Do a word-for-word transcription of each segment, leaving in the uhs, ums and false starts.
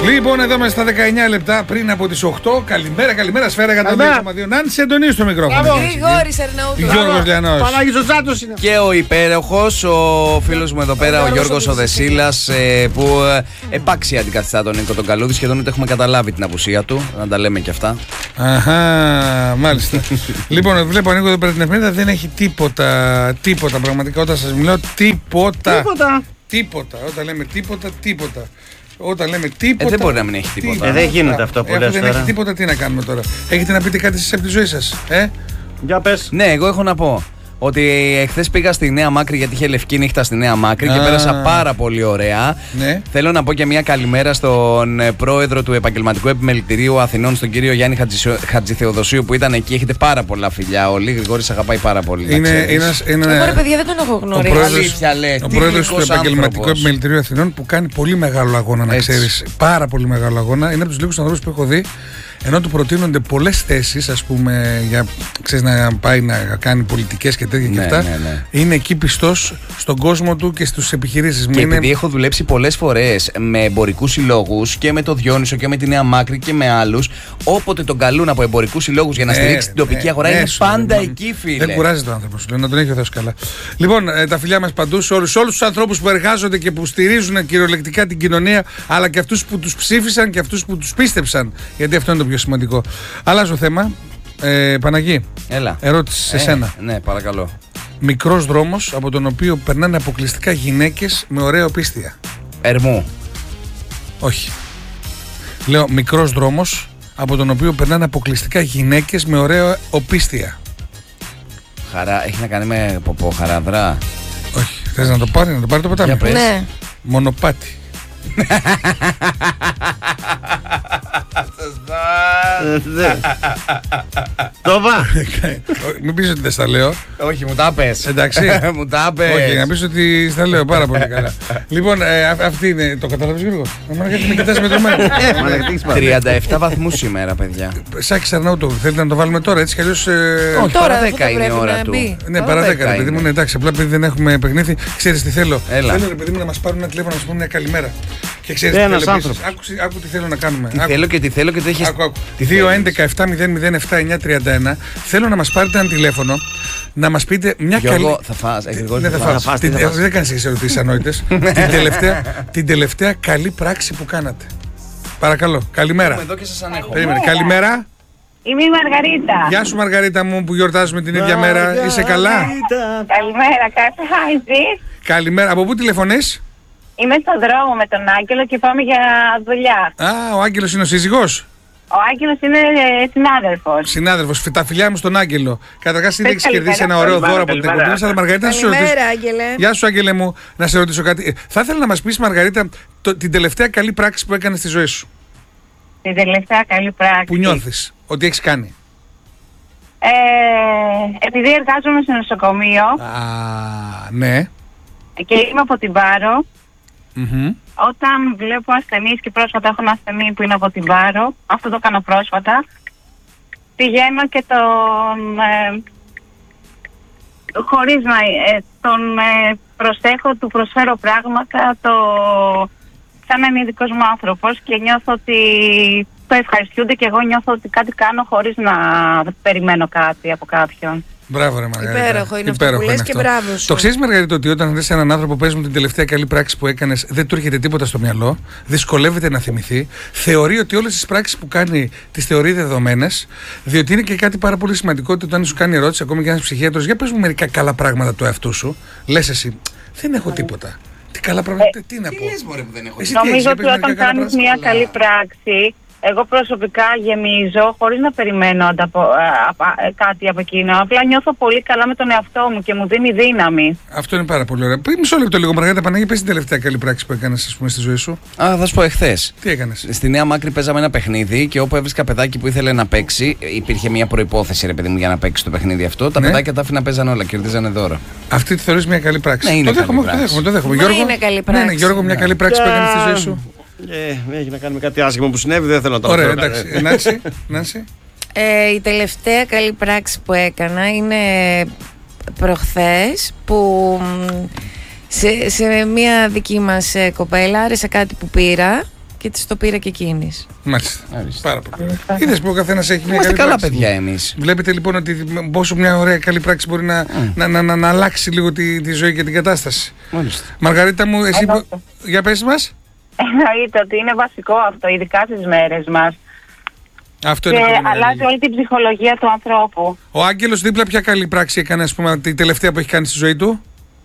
Λοιπόν, εδώ είμαστε στα δεκαεννιά λεπτά πριν από τις οκτώ. Καλημέρα, καλημέρα, σφαίρα εκατόν δύο κόμμα δύο. Νάνση Αντωνίου στο μικρόφωνο. Γρηγόρης Αρναούτου. Γιώργος Λιανός. Πανάγιος ο Τσάτος είναι. Και ο υπέροχος, ο φίλος μου εδώ πέρα, ο Γιώργος ο Δεσίλας, που επάξια αντικαθιστά τον Νίκο τον Καλούδη. Σχεδόν ότι έχουμε καταλάβει την απουσία του. Να τα λέμε και αυτά. Αχα, μάλιστα. Λοιπόν, βλέπω ανοίγω εδώ πέρα την εφημερίδα, δεν έχει τίποτα. Τίποτα, πραγματικά όταν σας μιλάω, τίποτα. Τίποτα. Τίποτα. Όταν λέμε τίποτα, τίποτα. Όταν λέμε τίποτα. Ε, δεν μπορεί να μην έχει τίποτα. Ε, δεν γίνεται αυτό που ε, λες δεν τώρα. έχει τίποτα, τι να κάνουμε τώρα. Έχετε να πείτε κάτι εσείς από τη ζωή σας, ε? Για πες. Ναι, εγώ έχω να πω ότι εχθές πήγα στη Νέα Μάκρη γιατί είχε λευκή νύχτα στη Νέα Μάκρη και Α. πέρασα πάρα πολύ ωραία. Ναι. Θέλω να πω και μια καλημέρα στον ε, πρόεδρο του Επαγγελματικού Επιμελητηρίου Αθηνών, στον κύριο Γιάννη Χατζη, Χατζηθεοδοσίου που ήταν εκεί. Έχετε πάρα πολλά φιλιά όλοι. Γρηγόρης αγαπάει πάρα πολύ. Είναι ένας. Είναι, Εγώ ρε παιδιά δεν τον έχω ο γνωρίσει. πρόεδρος, Αλήθεια, λες, ο τι πρόεδρος του γλυκός Επαγγελματικού άνθρωπος. Επιμελητηρίου Αθηνών που κάνει πολύ μεγάλο αγώνα, να Έτσι. ξέρεις. Πάρα πολύ μεγάλο αγώνα. Είναι από τους λίγους ανθρώπους που έχω δει. Ενώ του προτείνονται πολλές θέσεις, ας πούμε, για ξέρεις, να πάει να κάνει πολιτικές και τέτοια Ναι, και αυτά. ναι, ναι. Είναι εκεί πιστός στον κόσμο του και στους επιχειρήσεις. Και Είναι... επειδή έχω δουλέψει πολλές φορές με εμπορικούς συλλόγους και με το Διόνυσο και με τη Νέα Μάκρη και με άλλους, όποτε τον καλούν από εμπορικούς συλλόγους για να Ε, στηρίξει την τοπική ναι, αγορά, ναι, είναι σου πάντα λέω, εκεί, φίλε. Δεν κουράζεται ο άνθρωπος, να τον έχει ο Θεός καλά. Λοιπόν, ε, τα φιλιά μας παντού σε όλους, σε όλους τους ανθρώπους που εργάζονται και που στηρίζουν κυριολεκτικά την κοινωνία, αλλά και αυτούς που τους ψήφισαν και αυτούς που τους πίστεψαν. Γιατί αυτό είναι το πιο σημαντικό. Αλλάζω θέμα. Ε, Παναγί, Έλα. ερώτηση σε Ε, σένα. Ναι, παρακαλώ. Μικρός δρόμος από τον οποίο περνάνε αποκλειστικά γυναίκες με ωραία οπίστια. Ερμού. Όχι. Λέω μικρός δρόμος από τον οποίο περνάνε αποκλειστικά γυναίκες με ωραία οπίστια. Χαρά, έχει να κάνει με ποπό, χαραδρά. Όχι. Θες να το πάρει, να το πάρει το ποτάμι. Για πες. Ναι. Μονοπάτι. Το βα. Μην πεις ότι δεν στα λέω. Όχι, μου τα πες. Εντάξει. Μου τα πες. Όχι, να πεις ότι στα λέω πάρα πολύ καλά. Λοιπόν, ε, α- αυτή είναι. Το κατάλαβες Γιώργο? Εμένα γιατί με κοιτάς με τρομμένο. τριάντα επτά βαθμούς σήμερα, παιδιά. Σάκης Αρναούτου, θέλετε να το βάλουμε τώρα έτσι κι αλλιώς. ε, Όχι, Τώρα παρά αυτό δέκα είναι η πρέπει ώρα να του. μπει. Ναι, παρά δέκα, ρε παιδί μου. Ναι, εντάξει, απλά επειδή δεν έχουμε παιχνίδι, ξέρεις τι θέλω. Έλα. Θέλω, ρε παιδί μου, να μας πάρουν ένα τηλέφωνο να μας πούνε μια καλημέρα. Και ξέρεις τι Ένας θέλω επίσης. άνθρωπος. Άκουσε- Άκου τι θέλω να κάνουμε. Τι Άκου. θέλω και τι θέλω και τι έχεις. Άκου, άκου. Τι δύο θέλεις. έντεκα επτά μηδέν μηδέν επτά εννιά τριάντα ένα. Θέλω να μας πάρετε ένα τηλέφωνο, να μας πείτε μια Γιώργο, καλή. θα φας. Ε, Γρηγόρη, Ναι, θα θα φας. φας. φας, Την- τι θα φας. Δεν κάνεις εσείς ερωτήσεις ανόητες. την, τελευταία, την τελευταία καλή πράξη που κάνατε. Παρακαλώ, καλημέρα. Είμαι εδώ και σας ανέχω. Περίμενε, καλημέρα. Είμαι η Μαργαρίτα. Γεια σου Μαργαρίτα μου που γιορτάζουμε την ίδια μέρα. Είσαι καλά? Καλημέρα, κάτι χάιζι. Καλημέρα. Από πού τηλεφωνείς? Είμαι στον δρόμο με τον Άγγελο και πάμε για δουλειά. Α, ο Άγγελος είναι ο σύζυγος. Ο Άγγελος είναι ε, συνάδελφος. Συνάδελφος, τα φιλιά μου στον Άγγελο. Καταρχάς ήδη έχεις Καλημέρα. κερδίσει ένα ωραίο Καλημέρα, δώρο από την εκπομπή μας. Αλλά Μαργαρίτα, να σε ρωτήσω. Καλημέρα, Άγγελε. Γεια σου, Άγγελε μου, να σε ρωτήσω κάτι. Ε, Θα ήθελα να μας πεις, Μαργαρίτα, το, την τελευταία καλή πράξη που έκανες στη ζωή σου. Την τελευταία καλή πράξη. Που νιώθεις ότι έχεις κάνει. Ε, επειδή εργάζομαι στο νοσοκομείο Α, ναι. και είμαι από την Πάρο, Μμμ. όταν βλέπω ασθενείς και πρόσφατα έχω ένα ασθενή που είναι από την Πάρο, αυτό το έκανα πρόσφατα, πηγαίνω και τον... Ε, χωρίς να ε, τον ε, προσέχω, του προσφέρω πράγματα, το, σαν να είναι δικός μου άνθρωπος και νιώθω ότι το ευχαριστούνται και εγώ νιώθω ότι κάτι κάνω χωρίς να περιμένω κάτι από κάποιον. Μπράβο, ρε Μαργαρίτα. Υπέροχο είναι αυτό Υπέροχο που λες είναι και αυτό. μπράβο σου. Το ξέρεις, Μαργαρίτα, ότι όταν δεις έναν άνθρωπο, πες μου την τελευταία καλή πράξη που έκανες, δεν του έρχεται τίποτα στο μυαλό, δυσκολεύεται να θυμηθεί, θεωρεί ότι όλες τις πράξεις που κάνει τις θεωρεί δεδομένες, διότι είναι και κάτι πάρα πολύ σημαντικό ότι όταν σου κάνει ερώτηση, ακόμη και ένας ψυχίατρος, για πες μου μερικά καλά πράγματα του εαυτού σου, λες εσύ, δεν έχω τίποτα. Τι καλά πράγματα, τι να πω. Τι λες, μωρέ, που δεν έχω. Εσύ τι έχεις, Νομίζω για ότι πες μερικά όταν καλά κάνεις πράγματα. μια Καλά. καλή πράξη, εγώ προσωπικά γεμίζω χωρίς να περιμένω ανταπο, α, α, ε, κάτι από εκείνο. Απλά νιώθω πολύ καλά με τον εαυτό μου και μου δίνει δύναμη. Αυτό είναι πάρα πολύ ωραίο. Πριν μισό λεπτό λίγο, Μαργαρίτα Παναγία, πες την τελευταία καλή πράξη που έκανες, ας πούμε, στη ζωή σου. Α, θα σου πω εχθές. Τι έκανες? Στη Νέα Μάκρη παίζαμε ένα παιχνίδι και όπου έβρισκα παιδάκι που ήθελε να παίξει, υπήρχε μια προϋπόθεση, ρε παιδί μου, για να παίξει το παιχνίδι αυτό. Τα Ναι. παιδάκια τα άφηνα παίζανε όλα, κερδίζανε δώρα. Αυτή τη θεωρείς μια καλή πράξη. Ναι, είναι το δέχομαι, καλή το πράξη. δέχομαι, το δέχομαι. Μα Γιώργο, είναι καλή Ναι, πράξη. ναι, Γιώργο, μια καλή πράξη που έκανες στη ζωή σου. Ε, έχει να κάνει με κάτι άσχημο που συνέβη, δεν θέλω να το Ωραία, αναφέρω. εντάξει. Νάνση, Νάνση. Ε, η τελευταία καλή πράξη που έκανα είναι προχθές που μ, σε, σε μια δική μας ε, κοπέλα άρεσε κάτι που πήρα και της το πήρα και εκείνης. Μάλιστα. Μάλιστα. Πάρα πολύ ωραία. Είδες που ο καθένας έχει μια Είμαστε καλή καλά, πράξη. παιδιά, εμείς. Βλέπετε λοιπόν ότι πόσο μια ωραία καλή πράξη μπορεί να, Mm. να, να, να, να αλλάξει λίγο τη, τη ζωή και την κατάσταση. Μάλιστα. Μαργαρίτα μου, εσύ. Εννοείται. που- Για πες μας. Εννοείται ότι είναι βασικό αυτό, ειδικά στις μέρες μας. Αυτό Και είναι πολύ μεγάλη. αλλάζει όλη την ψυχολογία του ανθρώπου. Ο Άγγελος δίπλα ποια καλή πράξη έκανε, ας πούμε, τη τελευταία που έχει κάνει στη ζωή του.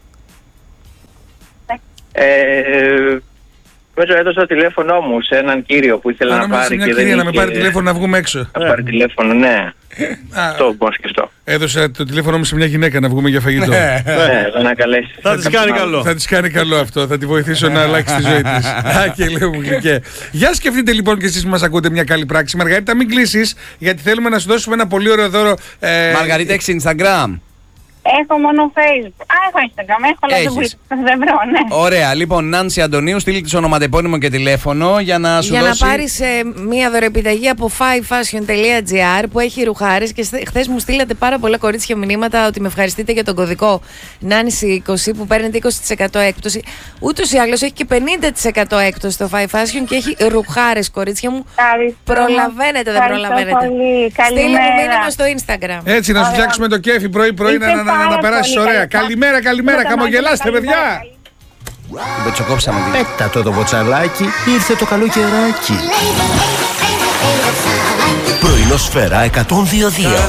Ε, Νομίζω έδωσα το τηλέφωνό μου σε έναν κύριο που ήθελε Α, να νόμιζα σε πάρει μια και δεν κυρία να με είχε- πάρει τηλέφωνο να βγούμε έξω. να πάρει τηλέφωνο, ναι. Α, Αυτό μπορώ να σκεφτώ. έδωσα το τηλέφωνο μου σε μια γυναίκα να βγούμε για φαγητό. Ναι, θα να καλέσει. Θα της κάνει καλό. Θα τη κάνει καλό αυτό, θα τη βοηθήσω να αλλάξει τη ζωή τη. Α, και λέω μου γλυκέ. Για σκεφτείτε λοιπόν και εσεί που μα ακούτε μια καλή πράξη. Μαργαρίτα, μην κλείσει, γιατί θέλουμε να σου δώσουμε ένα πολύ ωραίο δώρο. ε, Μαργαρίτα, έχεις Instagram? Έχω μόνο Facebook. Α, έχω Instagram, έχω, αλλά δεν Έχεις. βρίσκω- δεν βρω, ναι. Ωραία, λοιπόν, Νάνση Αντωνίου, στείλει της ονοματεπώνυμο και τηλέφωνο για να σου Για δώσει. να πάρεις ε, μία δωρεοεπιταγή από five fashion dot gr που έχει ρουχάρες και χθε μου στείλατε πάρα πολλά κορίτσια μηνύματα ότι με ευχαριστείτε για τον κωδικό Νάνση είκοσι που παίρνετε είκοσι τοις εκατό έκπτωση. Ούτως ή άλλως έχει και πενήντα τοις εκατό έκπτωση στο five fashion και έχει ρουχάρες, κορίτσια μου. Ευχαριστώ. Προλαβαίνετε, δεν Ευχαριστώ προλαβαίνετε. πολύ. Στείλε μου Καλημέρα. μήνυμα στο Instagram. Έτσι, να σου Ωραία. φτιάξουμε το κέφι πρωί-πρωί να, Είστε να, να, να, πάρα περάσει πολύ ωραία. καλή. Καλημέρα, καλημέρα, Καλημέρα, χαμογελάστε, καλημέρα, παιδιά. καλημέρα. Την πετσοκόψαμε. την- Πέτατο το μποτσαλάκι, ήρθε το καλό καιράκι. Πρωινό σφαίρα εκατόν δύο δύο.